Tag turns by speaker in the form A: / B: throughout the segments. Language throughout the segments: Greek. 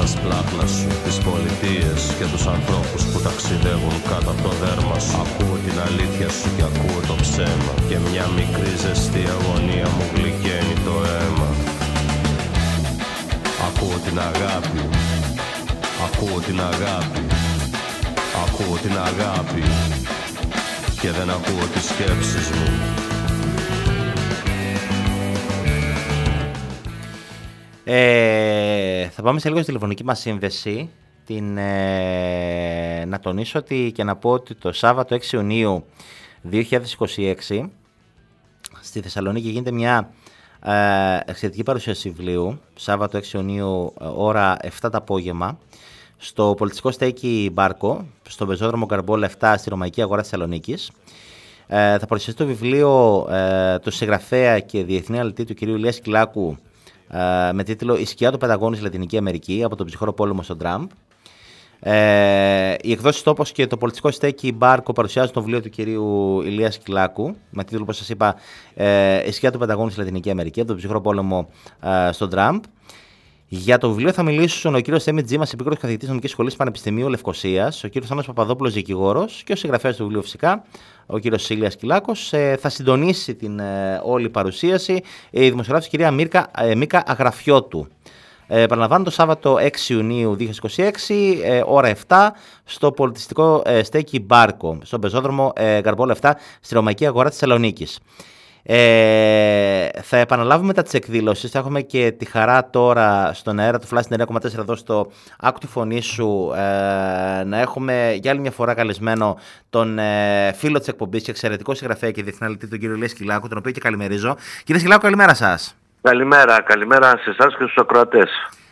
A: στα σπλάχνα σου, τις πολιτείες και τους ανθρώπους που ταξιδεύουν κάτω από το δέρμα σου. Ακούω την αλήθεια σου και ακούω το ψέμα, και μια μικρή ζεστή αγωνία μου γλυκαίνει το αίμα. Ακούω την αγάπη, ακούω την αγάπη, ακούω την αγάπη, και δεν ακούω τις σκέψεις μου.
B: Θα πάμε σε λίγο στη τηλεφωνική μας σύνδεση. Να τονίσω ότι και να πω ότι το Σάββατο 6 Ιουνίου 2026 στη Θεσσαλονίκη γίνεται μια εξαιρετική παρουσίαση βιβλίου. Σάββατο 6 Ιουνίου ώρα 7 το απόγευμα στο πολιτιστικό στέκι Μπάρκο, στο πεζόδρομο Καρμπόλα 7 στη Ρωμαϊκή Αγορά Θεσσαλονίκης. Θα παρουσιαστεί το βιβλίο του συγγραφέα και διεθνή αλητή του κυρίου Ηλία Σκυλάκου με τίτλο «Η σκιά του Πενταγώνου στη Λατινική Αμερική από τον ψυχρό πόλεμο στον Τραμπ». Οι εκδόσεις Τόπος και το πολιτιστικό στέκι Μπάρκο παρουσιάζουν το βιβλίο του κυρίου Ηλία Σκυλάκου με τίτλο, όπως σας είπα, «Η σκιά του Πενταγώνου στη Λατινική Αμερική από τον ψυχρό πόλεμο στον Τραμπ». Για το βιβλίο θα μιλήσουν ο κύριος Θέμη Τζίμας, επίκροτος καθηγητής νομικής σχολής Πανεπιστημίου Λευκωσίας, ο κύριος Άννος Παπαδόπουλος, δικηγόρος, και ο συγγραφέας του βιβλίου φυσικά, ο κύριος Ηλίας Σκυλάκος. Θα συντονίσει την όλη παρουσίαση η δημοσιογράφος κυρία Μίκα Αγραφιώτου. Παραλαμβάνω, το Σάββατο 6 Ιουνίου 2026, ώρα 7, στο πολιτιστικό στέκι Μπάρκο, στον πεζόδρομο Καρμπόλα 7, στη Ρωμαϊκή Αγορά της Θεσσαλονίκης. Θα επαναλάβουμε μετά τις εκδήλωσεις. Θα έχουμε και τη χαρά τώρα στον αέρα του Flash 9,4 εδώ στο Άκου τη Φωνή Σου να έχουμε για άλλη μια φορά καλεσμένο τον φίλο της εκπομπής και εξαιρετικό συγγραφέα και διεθνή αλητή, τον κύριο Ηλία Σκυλάκου, τον οποίο και καλημερίζω. Κύριε Σκυλάκου, καλημέρα σας.
C: Καλημέρα σε εσάς και στους ακροατές.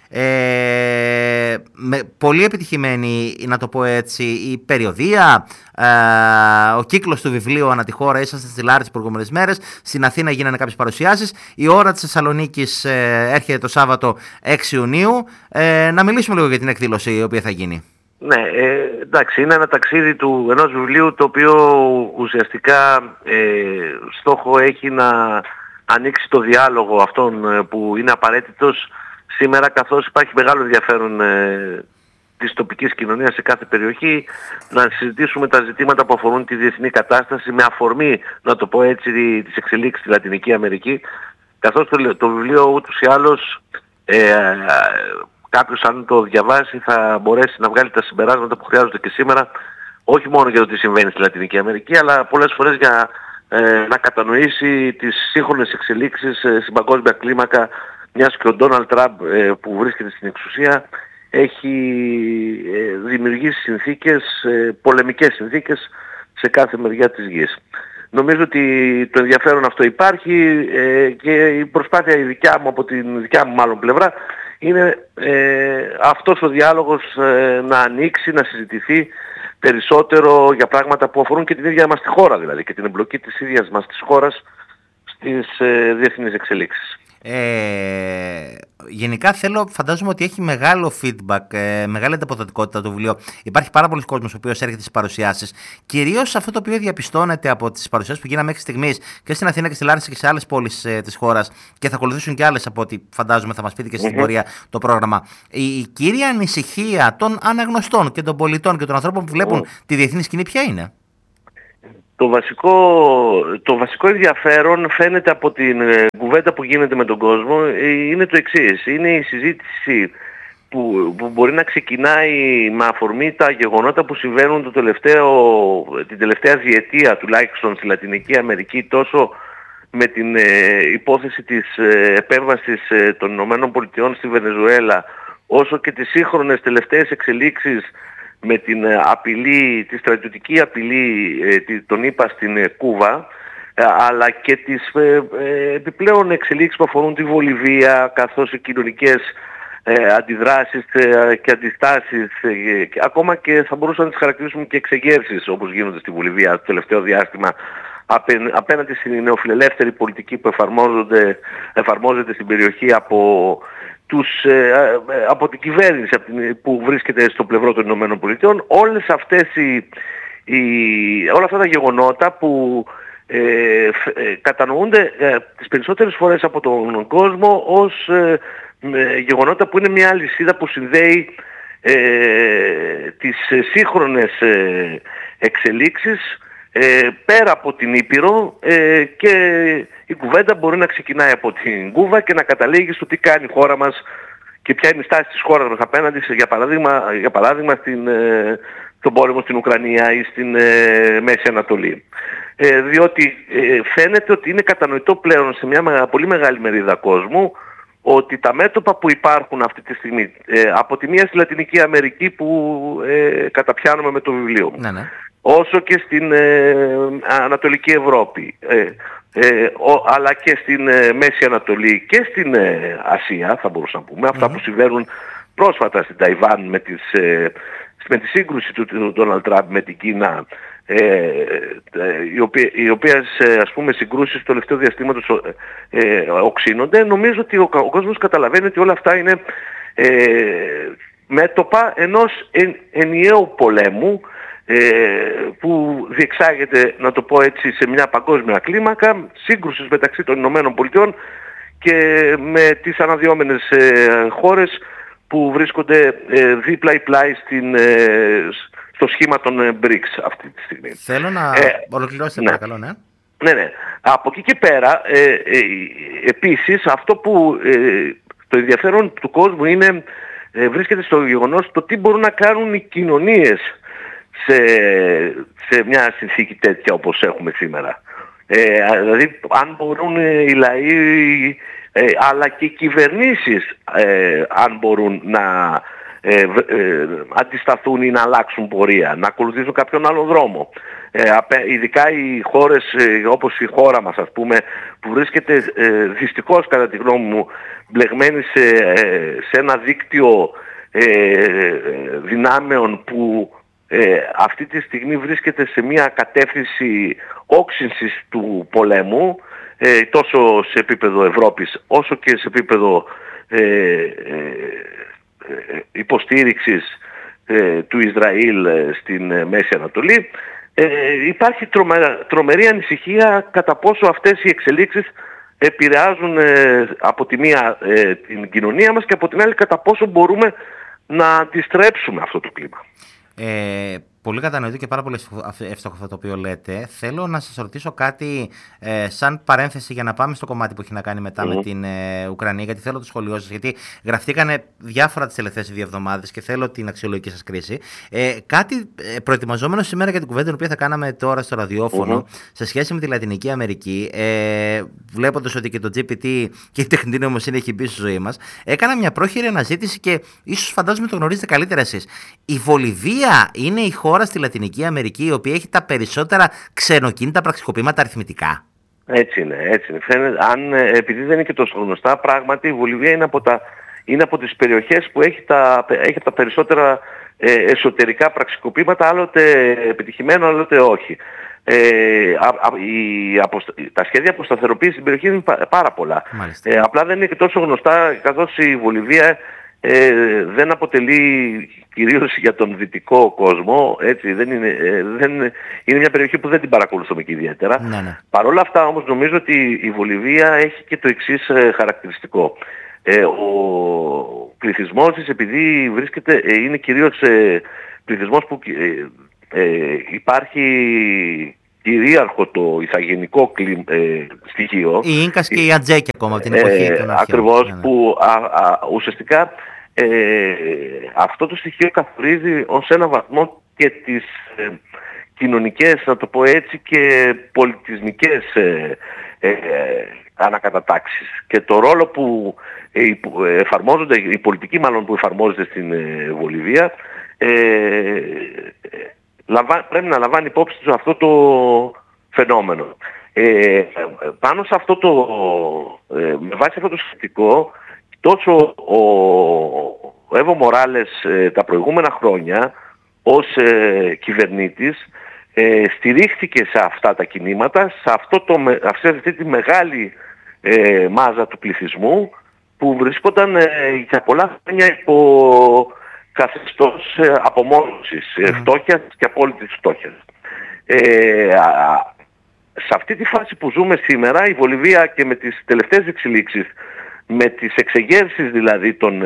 B: Πολύ επιτυχημένη, να το πω έτσι, η περιοδία, ο κύκλος του βιβλίου ανά τη χώρα. Ήσασταν στη Λάρισα τις προηγούμενες μέρες, στην Αθήνα γίνανε κάποιες παρουσιάσεις. Η ώρα της Θεσσαλονίκης έρχεται το Σάββατο 6 Ιουνίου. Να μιλήσουμε λίγο για την εκδήλωση η οποία θα γίνει.
C: Ναι, εντάξει, είναι ένα ταξίδι ενός βιβλίου το οποίο ουσιαστικά στόχο έχει να ανοίξει το διάλογο αυτόν που είναι απαραίτητος σήμερα, καθώς υπάρχει μεγάλο ενδιαφέρον της τοπικής κοινωνίας σε κάθε περιοχή, να συζητήσουμε τα ζητήματα που αφορούν τη διεθνή κατάσταση με αφορμή, να το πω έτσι, τις εξελίξεις στη Λατινική Αμερική, καθώς το βιβλίο ούτως ή άλλως κάποιος αν το διαβάσει θα μπορέσει να βγάλει τα συμπεράσματα που χρειάζονται και σήμερα, όχι μόνο για το τι συμβαίνει στη Λατινική Αμερική, αλλά πολλές φορές για να κατανοήσει τις σύγχρονες εξελίξεις στην παγκόσμια κλίμακα, μιας και ο Ντόναλντ Τραμπ που βρίσκεται στην εξουσία έχει δημιουργήσει συνθήκες, πολεμικές συνθήκες σε κάθε μεριά της γης. Νομίζω ότι το ενδιαφέρον αυτό υπάρχει και η προσπάθεια η δικιά μου, από την δικιά μου μάλλον πλευρά, είναι αυτός ο διάλογος να ανοίξει, να συζητηθεί περισσότερο για πράγματα που αφορούν και την ίδια μας τη χώρα, δηλαδή, και την εμπλοκή της ίδιας μας της χώρας στις διεθνείς εξελίξεις.
B: Γενικά φαντάζομαι ότι έχει μεγάλο feedback, μεγάλη ανταποδοτικότητα το βιβλίο. Υπάρχει πάρα πολλοί κόσμος ο οποίος έρχεται στις παρουσιάσεις. Κυρίως αυτό το οποίο διαπιστώνεται από τις παρουσιάσεις που γίναμε μέχρι στιγμής και στην Αθήνα και στη Λάρισα και σε άλλες πόλεις της χώρας, και θα ακολουθήσουν και άλλες από ό,τι φαντάζομαι θα μας πείτε και στην πορεία το πρόγραμμα. Η κύρια ανησυχία των αναγνωστών και των πολιτών και των ανθρώπων που βλέπουν τη διεθνή σκηνή ποια είναι?
C: Το βασικό ενδιαφέρον φαίνεται από την κουβέντα που γίνεται με τον κόσμο είναι το εξής. Είναι η συζήτηση που μπορεί να ξεκινάει με αφορμή τα γεγονότα που συμβαίνουν την τελευταία διετία τουλάχιστον στη Λατινική Αμερική, τόσο με την υπόθεση της επέμβασης των ΗΠΑ στη Βενεζουέλα, όσο και τις σύγχρονες τελευταίες εξελίξεις με την απειλή, τη στρατιωτική απειλή των ΗΠΑ στην Κούβα, αλλά και τις επιπλέον εξελίξεις που αφορούν τη Βολιβία, καθώς οι κοινωνικές αντιδράσεις και αντιστάσεις, ακόμα και θα μπορούσαμε να τις χαρακτηρίσουμε και εξεγέρσεις, όπως γίνονται στη Βολιβία το τελευταίο διάστημα, απέναντι στην νεοφιλελεύθερη πολιτική που εφαρμόζεται στην περιοχή από την κυβέρνηση που βρίσκεται στο πλευρό των ΗΠΑ. Όλα αυτά τα γεγονότα που κατανοούνται τις περισσότερες φορές από τον κόσμο ως γεγονότα που είναι μια αλυσίδα που συνδέει τις σύγχρονες εξελίξεις πέρα από την Ήπειρο, και η κουβέντα μπορεί να ξεκινάει από την Κούβα και να καταλήγει στο τι κάνει η χώρα μας και ποια είναι η στάση της χώρας μας απέναντι για παράδειγμα στον πόλεμο στην Ουκρανία ή στην Μέση Ανατολή. Διότι φαίνεται ότι είναι κατανοητό πλέον σε μια πολύ μεγάλη μερίδα κόσμου ότι τα μέτωπα που υπάρχουν αυτή τη στιγμή, από τη μία στη Λατινική Αμερική που καταπιάνουμε με το βιβλίο μου, ναι, όσο και στην Ανατολική Ευρώπη, αλλά και στην Μέση Ανατολή και στην Ασία, θα μπορούσαμε να πούμε, αυτά που συμβαίνουν πρόσφατα στην Ταϊβάν με τη σύγκρουση του Ντόναλντ Τραμπ με την Κίνα, οι οποίες ας πούμε συγκρούσεις του τελευταίου διαστήματος οξύνονται. Νομίζω ότι ο κόσμος καταλαβαίνει ότι όλα αυτά είναι μέτωπα ενός ενιαίου πολέμου που διεξάγεται, να το πω έτσι, σε μια παγκόσμια κλίμακα, σύγκρουσης μεταξύ των Ηνωμένων Πολιτειών και με τις αναδυόμενες χώρες που βρίσκονται δίπλα ή πλάι στο σχήμα των BRICS αυτή τη στιγμή.
B: Θέλω να ολοκληρώσετε, παρακαλώ, ναι.
C: Ναι. Από εκεί και πέρα, επίσης, αυτό που το ενδιαφέρον του κόσμου βρίσκεται στο γεγονός το τι μπορούν να κάνουν οι κοινωνίες σε μια συνθήκη τέτοια όπως έχουμε σήμερα. Δηλαδή, αν μπορούν οι λαοί, αλλά και οι κυβερνήσεις, αν μπορούν να αντισταθούν ή να αλλάξουν πορεία, να ακολουθήσουν κάποιον άλλο δρόμο. Ειδικά οι χώρες όπως η χώρα μας, ας πούμε, που βρίσκεται δυστυχώς κατά τη γνώμη μου μπλεγμένη σε ένα δίκτυο δυνάμεων που αυτή τη στιγμή βρίσκεται σε μια κατεύθυνση όξυνσης του πολέμου, τόσο σε επίπεδο Ευρώπης όσο και σε επίπεδο υποστήριξης του Ισραήλ στην Μέση Ανατολή. Υπάρχει τρομερή ανησυχία κατά πόσο αυτές οι εξελίξεις επηρεάζουν από τη μία την κοινωνία μας και από την άλλη κατά πόσο μπορούμε να αντιστρέψουμε αυτό το κλίμα.
B: Πολύ κατανοητό και πάρα πολύ εύστοχο αυτό το οποίο λέτε. Θέλω να σας ρωτήσω κάτι σαν παρένθεση για να πάμε στο κομμάτι που έχει να κάνει μετά με την Ουκρανία, γιατί θέλω το σχολείο σας, γιατί γραφτήκανε διάφορα τις τελευταίες 2 εβδομάδες και θέλω την αξιολογική σας κρίση. Κάτι προετοιμαζόμενο σήμερα για την κουβέντα την οποία θα κάναμε τώρα στο ραδιόφωνο σε σχέση με τη Λατινική Αμερική, βλέποντας ότι και το GPT και η τεχνητή νοημοσύνη έχει μπει στη ζωή μας, έκανα μια πρόχειρη αναζήτηση και ίσως φαντάζομαι το γνωρίζετε καλύτερα εσείς. Η Βολιβία είναι η χώρα στη Λατινική Αμερική η οποία έχει τα περισσότερα ξενοκίνητα πραξικοπήματα αριθμητικά.
C: Έτσι είναι. Φαίνεται, επειδή δεν είναι και τόσο γνωστά, πράγματι η Βολιβία είναι από τις περιοχές που έχει τα περισσότερα εσωτερικά πραξικοπήματα, άλλοτε επιτυχημένο, άλλοτε όχι. Τα σχέδια αποσταθεροποίησης στην περιοχή είναι πάρα πολλά. Απλά δεν είναι και τόσο γνωστά, καθώς η Βολιβία δεν αποτελεί κυρίως για τον δυτικό κόσμο, έτσι, είναι μια περιοχή που δεν την παρακολουθούμε και ιδιαίτερα. Ναι. Παρ' όλα αυτά όμως νομίζω ότι η Βολιβία έχει και το εξής χαρακτηριστικό. Ο πληθυσμός της, επειδή είναι κυρίως πληθυσμός που υπάρχει κυρίαρχο το ηθαγενικό στοιχείο.
B: Οι Ίνκας και οι Ατζέκοι ακόμα από την εποχή των αρχαίων.
C: Ακριβώς, που ουσιαστικά αυτό το στοιχείο καθορίζει ως ένα βαθμό και τις κοινωνικές, να το πω έτσι, και πολιτισμικές ανακατατάξεις. Και το ρόλο που εφαρμόζονται, η πολιτική μάλλον που εφαρμόζεται στην Βολιβία, πρέπει να λαμβάνει υπόψη του αυτό το φαινόμενο. Πάνω σε αυτό με βάση αυτό το σχετικό, τόσο ο Εύω Μοράλες τα προηγούμενα χρόνια ως κυβερνήτης στηρίχθηκε σε αυτά τα κινήματα, σε αυτή τη μεγάλη μάζα του πληθυσμού που βρίσκονταν για πολλά χρόνια υπό καθεστώς απομόνωσης, φτώχειας και απόλυτης φτώχειας. Σε αυτή τη φάση που ζούμε σήμερα, η Βολιβία και με τις τελευταίες εξελίξεις με τις εξεγέρσεις δηλαδή των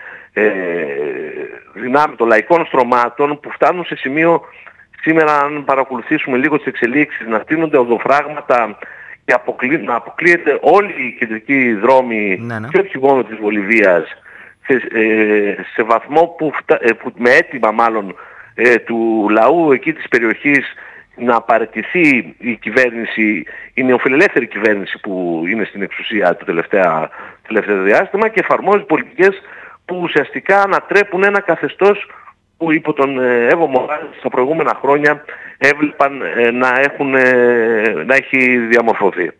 C: δυνάμεων, των λαϊκών στρωμάτων, που φτάνουν σε σημείο σήμερα, αν παρακολουθήσουμε λίγο τις εξελίξεις, να στείνονται οδοφράγματα και να αποκλείεται όλοι οι κεντρικοί δρόμοι και όχι μόνο της Βολιβίας, σε βαθμό που με αίτημα μάλλον του λαού εκεί της περιοχής να παραιτηθεί η κυβέρνηση, η νεοφιλελεύθερη κυβέρνηση που είναι στην εξουσία το τελευταίο διάστημα, και εφαρμόζει πολιτικές που ουσιαστικά ανατρέπουν ένα καθεστώς που υπό τον Εύω Μοράλες στα προηγούμενα χρόνια έβλεπαν να έχει διαμορφωθεί.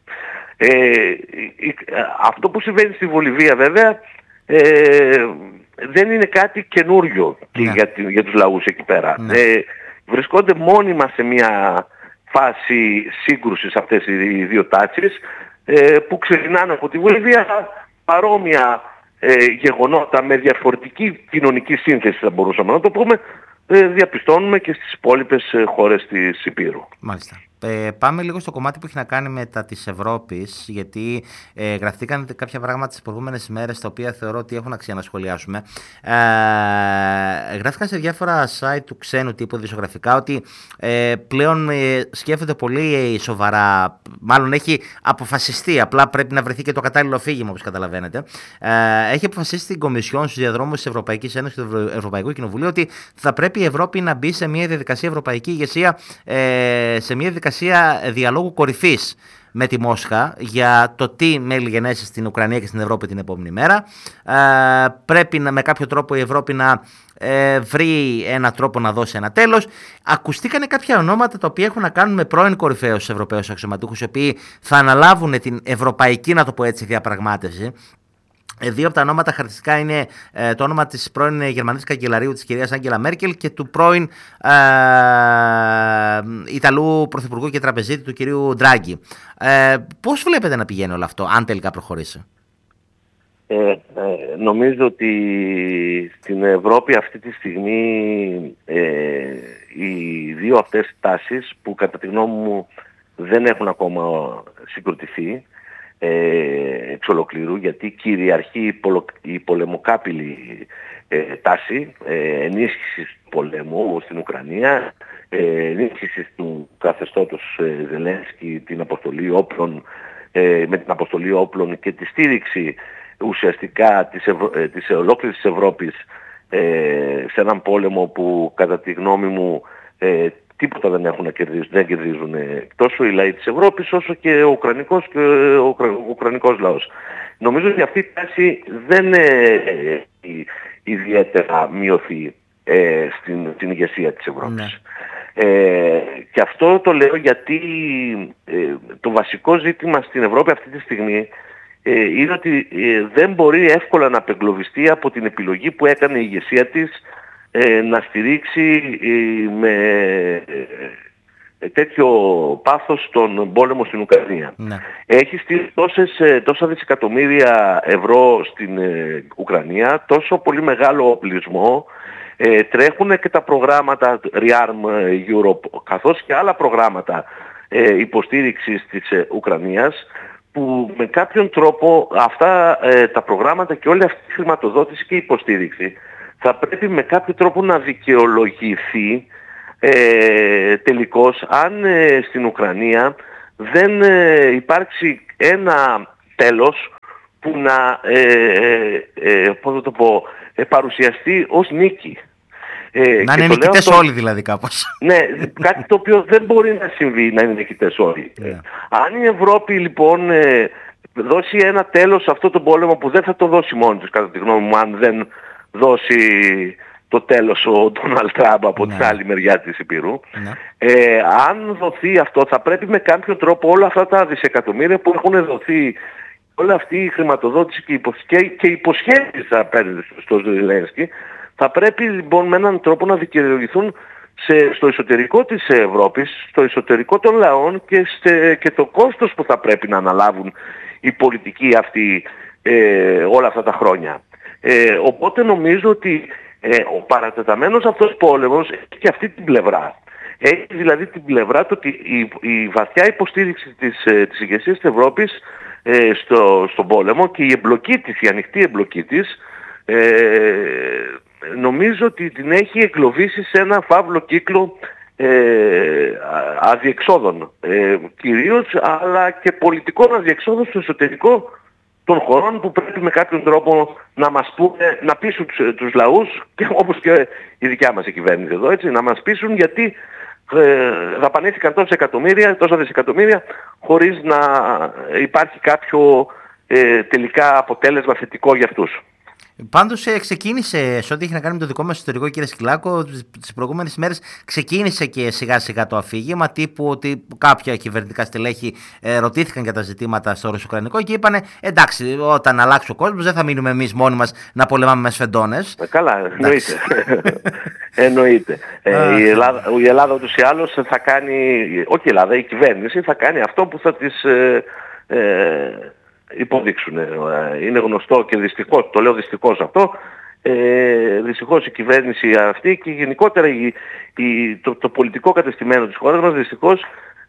C: Αυτό που συμβαίνει στη Βολιβία βέβαια δεν είναι κάτι καινούριο για τους λαούς εκεί πέρα. Βρισκόνται μόνιμα σε μια φάση σύγκρουσης αυτές οι δύο τάξεις που ξεκινάνε από τη Βολιβία παρόμοια γεγονότα με διαφορετική κοινωνική σύνθεση, θα μπορούσαμε να το πούμε, διαπιστώνουμε και στις υπόλοιπες χώρες της Υπήρου.
B: Μάλιστα. Πάμε λίγο στο κομμάτι που έχει να κάνει με τα της Ευρώπης, γιατί γραφτήκαν κάποια πράγματα τις προηγούμενες ημέρες τα οποία θεωρώ ότι έχουν αξία να σχολιάσουμε. Γράφτηκαν σε διάφορα site του ξένου τύπου δημοσιογραφικά ότι πλέον σκέφτεται πολύ σοβαρά, μάλλον έχει αποφασιστεί, απλά πρέπει να βρεθεί και το κατάλληλο αφήγημα, όπως καταλαβαίνετε. Έχει αποφασίσει την Κομισιόν στους διαδρόμους της Ευρωπαϊκής Ένωσης και του Ευρωπαϊκού Κοινοβουλίου ότι θα πρέπει η Ευρώπη να μπει σε μια διαδικασία ευρωπαϊκή ηγεσία, σε μια διαδικασία διαλόγου κορυφής με τη Μόσχα για το τι μέλη γενέσει στην Ουκρανία και στην Ευρώπη την επόμενη μέρα. Πρέπει με κάποιο τρόπο η Ευρώπη να βρει έναν τρόπο να δώσει ένα τέλος. Ακουστήκανε κάποια ονόματα τα οποία έχουν να κάνουν με πρώην κορυφαίους Ευρωπαίους αξιωματούχους, οι οποίοι θα αναλάβουν την ευρωπαϊκή, να το πω έτσι, διαπραγμάτευση. Δύο από τα ονόματα χαρακτηριστικά είναι το όνομα της πρώην Γερμανής Καγκελαρίου, της κυρίας Άγγελα Μέρκελ, και του πρώην Ιταλού Πρωθυπουργού και Τραπεζίτη, του κυρίου Ντράγκη. Πώς βλέπετε να πηγαίνει όλο αυτό, αν τελικά προχωρήσει?
C: Νομίζω ότι στην Ευρώπη αυτή τη στιγμή οι δύο αυτές τάσεις, που κατά τη γνώμη μου δεν έχουν ακόμα συγκροτηθεί εξ ολοκλήρου, γιατί κυριαρχεί η πολεμοκάπηλη τάση ενίσχυσης του πολέμου στην Ουκρανία, ενίσχυσης του καθεστώτος Ζελένσκι, την αποστολή όπλων, με την αποστολή όπλων και τη στήριξη ουσιαστικά της ολόκληρης της Ευρώπης σε έναν πόλεμο που κατά τη γνώμη μου τίποτα δεν έχουν να κερδίσουν, δεν κερδίζουν τόσο οι λαοί της Ευρώπης όσο και ο Ουκρανικός λαός. Νομίζω ότι αυτή η τάση δεν έχει ιδιαίτερα μειωθεί στην ηγεσία της Ευρώπης. Και αυτό το λέω γιατί το βασικό ζήτημα στην Ευρώπη αυτή τη στιγμή είναι ότι δεν μπορεί εύκολα να απεγκλωβιστεί από την επιλογή που έκανε η ηγεσία της να στηρίξει με τέτοιο πάθος τον πόλεμο στην Ουκρανία. Έχει στείλει τόσα δισεκατομμύρια ευρώ στην Ουκρανία, τόσο πολύ μεγάλο οπλισμό, τρέχουν και τα προγράμματα Rearm Europe καθώς και άλλα προγράμματα υποστήριξης της Ουκρανίας, που με κάποιον τρόπο αυτά τα προγράμματα και όλη αυτή η χρηματοδότηση και υποστήριξη θα πρέπει με κάποιο τρόπο να δικαιολογηθεί τελικώς, αν στην Ουκρανία δεν υπάρξει ένα τέλος που να παρουσιαστεί ως νίκη.
B: Να είναι νικητές όλοι δηλαδή κάπως.
C: Ναι, κάτι το οποίο δεν μπορεί να συμβεί, να είναι νικητές όλοι. Αν η Ευρώπη λοιπόν δώσει ένα τέλος σε αυτό το πόλεμο, που δεν θα το δώσει μόνη της κατά τη γνώμη μου, αν δεν δώσει το τέλος ο Ντόναλντ Τραμπ από την άλλη μεριά της Υπήρου, αν δοθεί αυτό, θα πρέπει με κάποιο τρόπο όλα αυτά τα δισεκατομμύρια που έχουν δοθεί, όλη αυτή η χρηματοδότηση και υποσχέσεις απέναντι στο Ζελένσκι, θα πρέπει λοιπόν με έναν τρόπο να δικαιολογηθούν στο εσωτερικό της Ευρώπης, στο εσωτερικό των λαών και το κόστος που θα πρέπει να αναλάβουν οι πολιτικοί αυτοί όλα αυτά τα χρόνια. Οπότε νομίζω ότι ο παρατεταμένος αυτός πόλεμος έχει και αυτή την πλευρά. Έχει δηλαδή την πλευρά του ότι η βαθιά υποστήριξη της ηγεσίας της Ευρώπης στον πόλεμο, και η εμπλοκή της, η ανοιχτή εμπλοκή της, νομίζω ότι την έχει εγκλωβίσει σε ένα φαύλο κύκλο αδιεξόδων κυρίως, αλλά και πολιτικών αδιεξόδων στο εσωτερικό των χωρών, που πρέπει με κάποιον τρόπο να μας πούνε, να πείσουν τους λαούς, και όπως και η δικιά μας η κυβέρνηση εδώ, έτσι, να μας πείσουν γιατί δαπανήθηκαν τόσα δισεκατομμύρια χωρίς να υπάρχει κάποιο τελικά αποτέλεσμα θετικό για αυτούς.
B: Πάντως ξεκίνησε, σε ό,τι έχει να κάνει με το δικό μας ιστορικό, κύριε Σκυλάκο, τις προηγούμενες ημέρες ξεκίνησε και σιγά σιγά το αφήγημα, τύπου ότι κάποια κυβερνητικά στελέχη ρωτήθηκαν για τα ζητήματα στο ρωσο-ουκρανικό και είπανε εντάξει, όταν αλλάξει ο κόσμος δεν θα μείνουμε εμείς μόνοι μας να πολεμάμε με σφεντώνες.
C: Καλά, εννοείται. Η Ελλάδα ούτως ή άλλως θα κάνει, όχι η Ελλάδα, η κυβέρνηση θα κάνει αυτό που θα της υποδείξουν. Είναι γνωστό και δυστυχώς, το λέω δυστυχώς αυτό, δυστυχώς η κυβέρνηση αυτή και γενικότερα το πολιτικό κατεστημένο της χώρας μας δυστυχώς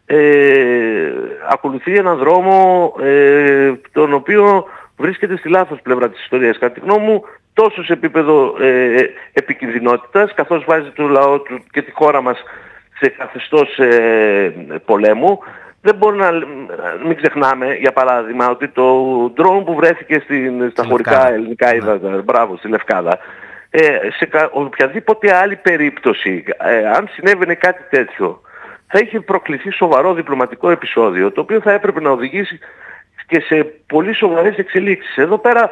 C: ακολουθεί έναν δρόμο τον οποίο βρίσκεται στη λάθος πλευρά της ιστορίας, κατά τη γνώμη μου, τόσο σε επίπεδο επικινδυνότητας, καθώς βάζει το λαό του και τη χώρα μας σε καθεστώς πολέμου. Δεν μπορούμε να μην ξεχνάμε, για παράδειγμα, ότι το ντρόουν που βρέθηκε στα χωρικά ελληνικά ύδατα, μπράβο, στη Λευκάδα, σε οποιαδήποτε άλλη περίπτωση, αν συνέβαινε κάτι τέτοιο, θα είχε προκληθεί σοβαρό διπλωματικό επεισόδιο, το οποίο θα έπρεπε να οδηγήσει και σε πολύ σοβαρές εξελίξεις. Εδώ πέρα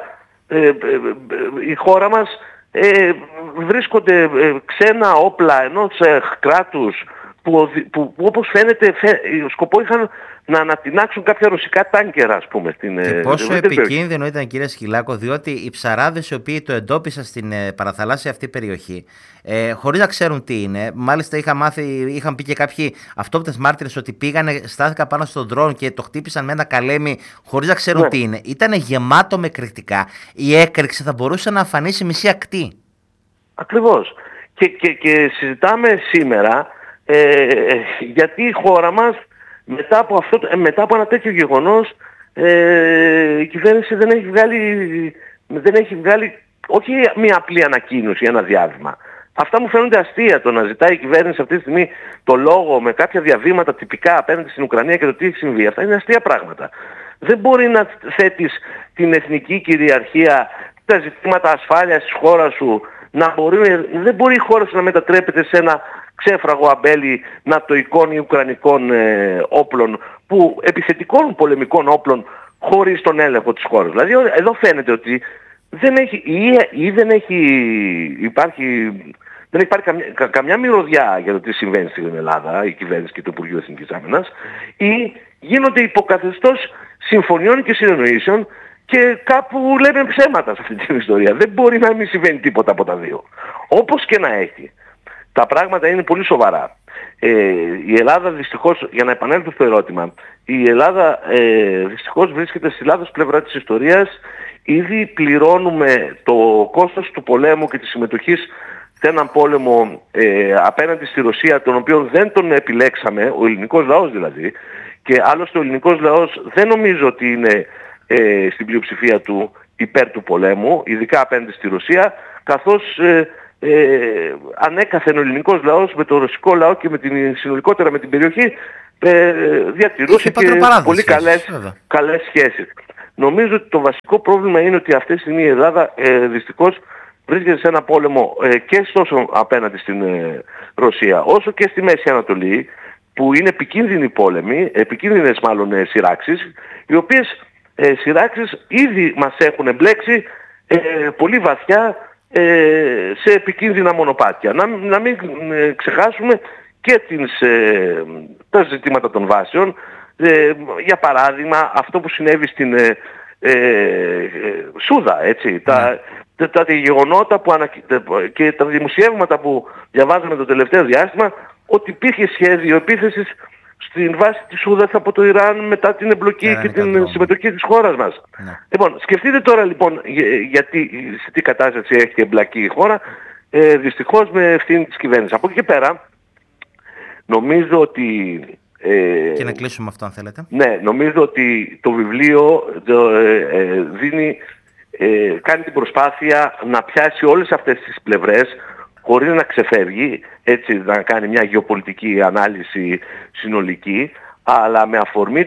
C: η χώρα μας βρίσκονται ξένα όπλα ενός κράτους που όπως φαίνεται σκοπό είχαν να ανατινάξουν κάποια ρωσικά τάνκερα, ας πούμε.
B: Και πόσο επικίνδυνο ήταν, κύριε Σκυλάκο, διότι οι ψαράδες οι οποίοι το εντόπισαν στην παραθαλάσσια αυτή περιοχή, χωρίς να ξέρουν τι είναι, μάλιστα είχαν πει και κάποιοι αυτόπτες μάρτυρες ότι στάθηκαν πάνω στον ντρόουν και το χτύπησαν με ένα καλέμι χωρίς να ξέρουν τι είναι. Ήταν γεμάτο με εκρηκτικά. Η έκρηξη θα μπορούσε να αφανίσει μισή ακτή. Ακριβώς.
C: Και συζητάμε σήμερα γιατί η χώρα μας μετά από ένα τέτοιο γεγονός η κυβέρνηση δεν έχει βγάλει όχι μια απλή ανακοίνωση, ένα διάβημα. Αυτά μου φαίνονται αστεία, το να ζητάει η κυβέρνηση αυτή τη στιγμή το λόγο με κάποια διαβήματα τυπικά απέναντι στην Ουκρανία και το τι έχει συμβεί. Αυτά είναι αστεία πράγματα. Δεν μπορεί να θέτεις την εθνική κυριαρχία, τα ζητήματα ασφάλειας της χώρας σου, δεν μπορεί η χώρα σου να μετατρέπεται σε ένα ξέφραγο αμπέλι νατοικών ή ουκρανικών όπλων, επιθετικών πολεμικών όπλων, χωρίς τον έλεγχο της χώρας. Δηλαδή εδώ φαίνεται ότι δεν υπάρχει καμιά μυρωδιά για το τι συμβαίνει στην Ελλάδα, η κυβέρνηση και το Υπουργείο Εθνικής Άμυνας, ή γίνονται υποκαθεστώς συμφωνιών και συνεννοήσεων και κάπου λέμε ψέματα σε αυτή την ιστορία. Δεν μπορεί να μην συμβαίνει τίποτα από τα δύο. Όπως και να έχει. Τα πράγματα είναι πολύ σοβαρά. Η Ελλάδα δυστυχώς, για να επανέλθω στο ερώτημα, η Ελλάδα δυστυχώς βρίσκεται στη λάθος πλευρά της ιστορίας. Ήδη πληρώνουμε το κόστος του πολέμου και της συμμετοχής σε έναν πόλεμο απέναντι στη Ρωσία, τον οποίο δεν τον επιλέξαμε, ο ελληνικός λαός δηλαδή, και άλλωστε ο ελληνικός λαός δεν νομίζω ότι είναι στην πλειοψηφία του υπέρ του πολέμου, ειδικά απέναντι στη Ρωσία, καθώς ανέκαθεν ο ελληνικός λαός με το ρωσικό λαό και συνολικότερα με την περιοχή διατηρούσε και πολύ καλές σχέσεις. Νομίζω ότι το βασικό πρόβλημα είναι ότι αυτή τη στιγμή η Ελλάδα δυστυχώς βρίσκεται σε ένα πόλεμο και τόσο απέναντι στην Ρωσία όσο και στη Μέση Ανατολή, που είναι επικίνδυνοι πόλεμοι, επικίνδυνες μάλλον σειράξεις, οι οποίες σειράξεις ήδη μας έχουν εμπλέξει πολύ βαθιά σε επικίνδυνα μονοπάτια. Να μην ξεχάσουμε και τα ζητήματα των βάσεων. Για παράδειγμα αυτό που συνέβη στην Σούδα, έτσι, τα γεγονότα και τα δημοσιεύματα που διαβάζαμε το τελευταίο διάστημα, ότι υπήρχε σχέδιο επίθεσης στην βάση της Σούδας από το Ιράν μετά την εμπλοκή και την συμμετοχή της χώρας μας. Λοιπόν, σκεφτείτε τώρα λοιπόν γιατί, σε τι κατάσταση έχει εμπλακεί η χώρα, δυστυχώς με ευθύνη της κυβέρνησης. Από εκεί και πέρα νομίζω ότι
B: Και να κλείσουμε αυτό αν θέλετε.
C: Ναι, νομίζω ότι το βιβλίο κάνει την προσπάθεια να πιάσει όλες αυτές τις πλευρές χωρίς να ξεφεύγει, έτσι να κάνει μια γεωπολιτική ανάλυση συνολική, αλλά με αφορμή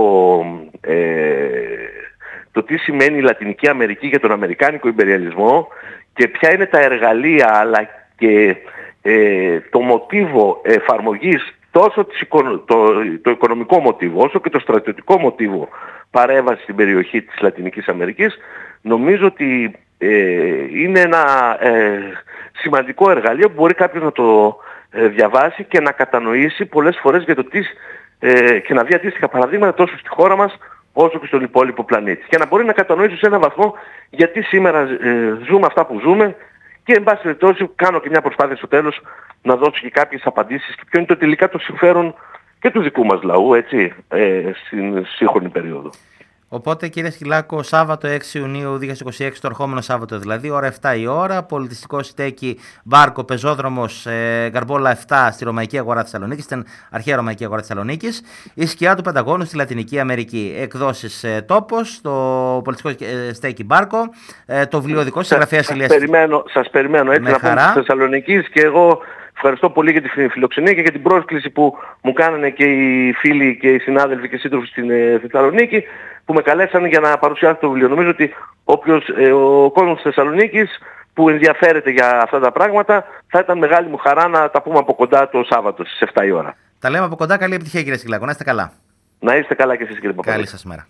C: το τι σημαίνει η Λατινική Αμερική για τον Αμερικάνικο ιμπεριαλισμό και ποια είναι τα εργαλεία αλλά και το μοτίβο εφαρμογής τόσο το οικονομικό μοτίβο όσο και το στρατιωτικό μοτίβο παρέμβαση στην περιοχή της Λατινικής Αμερικής. Νομίζω ότι είναι ένα σημαντικό εργαλείο που μπορεί κάποιος να το διαβάσει και να κατανοήσει πολλές φορές για το τι και να δει αντίστοιχα παραδείγματα τόσο στη χώρα μας όσο και στον υπόλοιπο πλανήτη. Και να μπορεί να κατανοήσει σε έναν βαθμό γιατί σήμερα ζούμε αυτά που ζούμε και εν πάση περιπτώσει κάνω και μια προσπάθεια στο τέλος να δώσω και κάποιες απαντήσεις και ποιο είναι το τελικά το συμφέρον και του δικού μας λαού, έτσι, στην σύγχρονη περίοδο.
B: Οπότε κύριε Σκυλάκο, Σάββατο 6 Ιουνίου 2026, το ερχόμενο Σάββατο δηλαδή, ώρα 7 η ώρα, πολιτιστικό στέκι Μπάρκο, πεζόδρομος Γκαρμπόλα 7 στη Ρωμαϊκή Αγορά Θεσσαλονίκης, στην αρχαία Ρωμαϊκή Αγορά Θεσσαλονίκης, η σκιά του Πενταγώνου στη Λατινική Αμερική. Εκδόσεις Τόπος, το πολιτιστικό στέκι Μπάρκο, το βιβλίο δικό σας, συγγραφέας Ηλίας.
C: Σας περιμένω έτσι να πούμε στη Θεσσαλονίκη και εγώ ευχαριστώ πολύ για τη φιλοξενία και για την πρόσκληση που μου κάνανε και οι φίλοι και οι συνάδελφοι και σύντροφοι στην Θεσσαλονίκη που με καλέσανε για να παρουσιάσω το βιβλίο. Νομίζω ότι ο κόσμος της Θεσσαλονίκης που ενδιαφέρεται για αυτά τα πράγματα θα ήταν μεγάλη μου χαρά να τα πούμε από κοντά το Σάββατο στις 7 η ώρα.
B: Τα λέμε από κοντά. Καλή επιτυχία κύριε Σκυλάκο. Να είστε καλά.
C: Να είστε καλά και εσείς κύριε Παπαδάκη.
B: Καλή σας μέρα.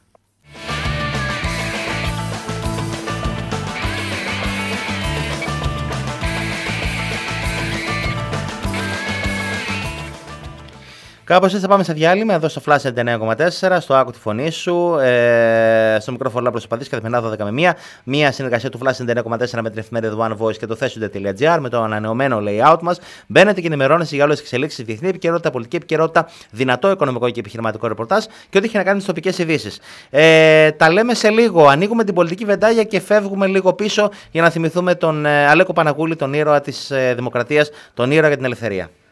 B: Κάπως έτσι θα πάμε σε διάλειμμα εδώ στο Flash 99,4, στο Άκου τη Φωνή Σου, στο μικρόφωνο Λάμπρος Παπαδής, καθημερινά 12 με 1. Μία συνεργασία του Flash 99,4 με την εφημερίδα One Voice και το Thessude.gr με το ανανεωμένο layout μας. Μπαίνετε και ενημερώνεστε για όλες τις εξελίξεις, διεθνή επικαιρότητα, πολιτική επικαιρότητα, δυνατό οικονομικό και επιχειρηματικό ρεπορτάζ και ό,τι έχει να κάνει τις τοπικές ειδήσεις. Τα λέμε σε λίγο. Ανοίγουμε την πολιτική βεντάγια και φεύγουμε λίγο πίσω για να θυμηθούμε τον Αλέκο Παναγούλη, τον ήρωα της Δημοκρατίας, τον ήρωα για την ελευθερία.